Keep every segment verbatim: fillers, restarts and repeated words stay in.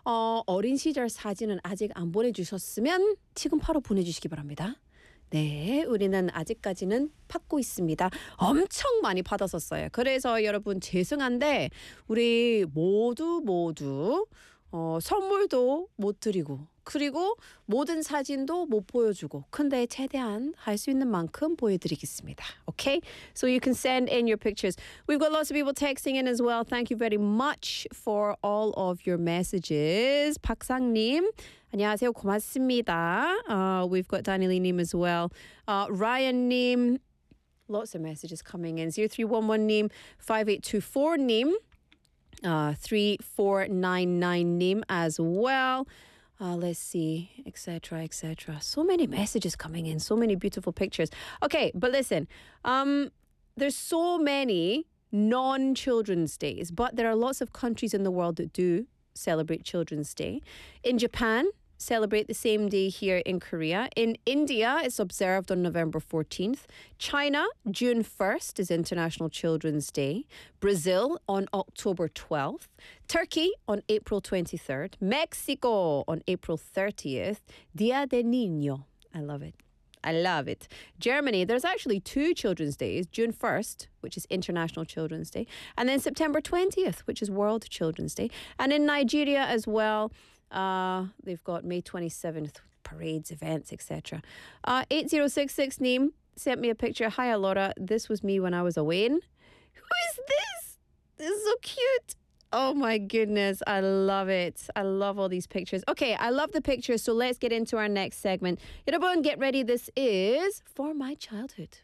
어, 어린 시절 사진은 아직 안 보내주셨으면 지금 바로 보내주시기 바랍니다. 네, 우리는 아직까지는 받고 있습니다. 엄청 많이 받았었어요. 그래서 여러분 죄송한데 우리 모두 모두 어, 선물도 못 드리고 그리고 모든 사진도 못 보여주고 근데 최대한 할 수 있는 만큼 보여드리겠습니다. Okay? So you can send in your pictures. We've got lots of people texting in as well. Thank you very much for all of your messages. 박상님, 안녕하세요. 고맙습니다. Uh, we've got Daniel님 as well. Uh, Ryan님, lots of messages coming in. zero three one one 님, five eight two four 님. Uh, three four nine nine 님 as well. Uh, let's see, et cetera, et cetera. So many messages coming in, so many beautiful pictures. Okay, but listen, um, there's so many non-Children's Days, but there are lots of countries in the world that do celebrate Children's Day. In Japan, celebrate the same day here in Korea. In India, it's observed on November fourteenth. China, June first is International Children's Day. Brazil on October twelfth. Turkey on April twenty-third. Mexico on April thirtieth. Dia de Niño. I love it. I love it. Germany, there's actually two Children's Days. June first, which is International Children's Day. And then September twentieth, which is World Children's Day. And in Nigeria as well, Uh, they've got May twenty-seventh parades, events, et cetera. Uh, eight zero six six name sent me a picture. Hi, Alora. This was me when I was away. Who is this? This is so cute. Oh my goodness. I love it. I love all these pictures. Okay, I love the pictures. So let's get into our next segment. 여러분, get ready. This is For My Childhood.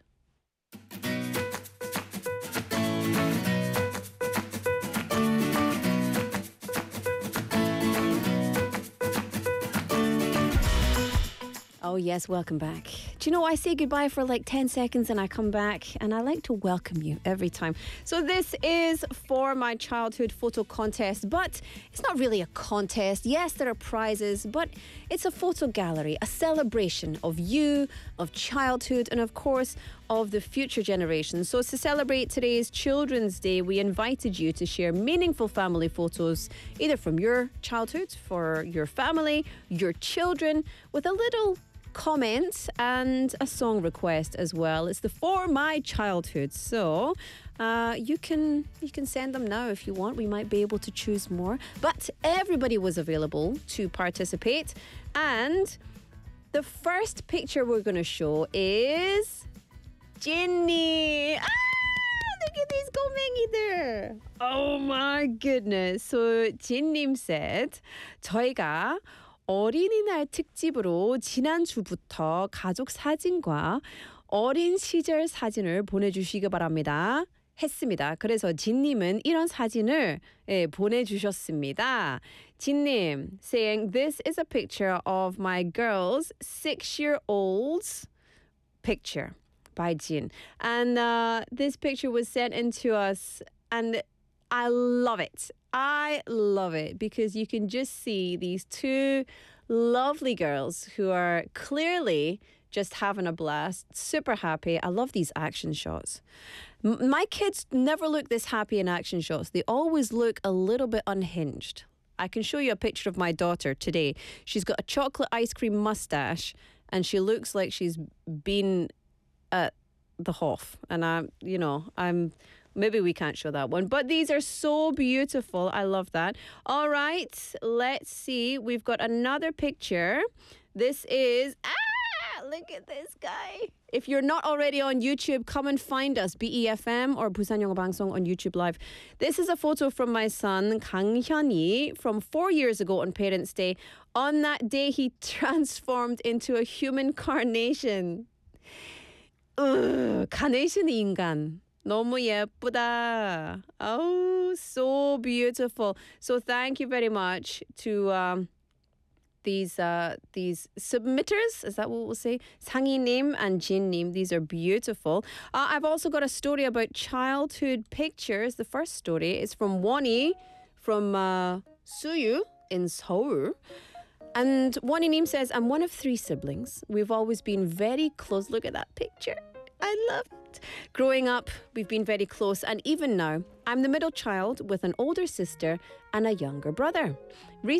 Oh, yes, welcome back. Do you know, I say goodbye for like ten seconds and I come back and I like to welcome you every time. So this is For My Childhood photo contest, but it's not really a contest. Yes, there are prizes, but it's a photo gallery, a celebration of you, of childhood, and of course, of the future generations. So to celebrate today's Children's Day, we invited you to share meaningful family photos, either from your childhood, for your family, your children, with a little comment and a song request as well. It's the For My Childhood. So uh, you can you can send them now if you want. We might be able to choose more. But everybody was available to participate. And the first picture we're going to show is Ginny. Ah! Look at these 고맹이 there. Oh my goodness. So Jin님 said, 저희가 어린이날 특집으로 지난주부터 가족 사진과 어린 시절 사진을 보내주시기 바랍니다. 했습니다. 그래서 진님은 이런 사진을 예, 보내주셨습니다. 진님 saying this is a picture of my girl's six-year-old's picture by Jin. And uh, this picture was sent in to us and I love it. I love it because you can just see these two lovely girls who are clearly just having a blast, super happy. I love these action shots. M- my kids never look this happy in action shots. They always look a little bit unhinged. I can show you a picture of my daughter today. She's got a chocolate ice cream mustache and she looks like she's been at the Hof. And I'm, you know, I'm... Maybe we can't show that one. But these are so beautiful. I love that. All right. Let's see. We've got another picture. This is... Ah! Look at this guy. If you're not already on YouTube, come and find us. B E F M or Busan Yongo Bangsong on YouTube Live. This is a photo from my son, Kang Hyun-yi, from four years ago on Parents' Day. On that day, he transformed into a human carnation. Ugh, carnation 인간. 너무 예쁘다. Oh, so beautiful. So thank you very much to um, these uh, these submitters. Is that what we'll say? 상희님 and 진님. These are beautiful. Uh, I've also got a story about childhood pictures. The first story is from Wonnie from uh, Suyu in Seoul. And Wonnie says, I'm one of three siblings. We've always been very close. Look at that picture. I love it. Growing up, we've been very close, and even now, I'm the middle child with an older sister and a younger brother.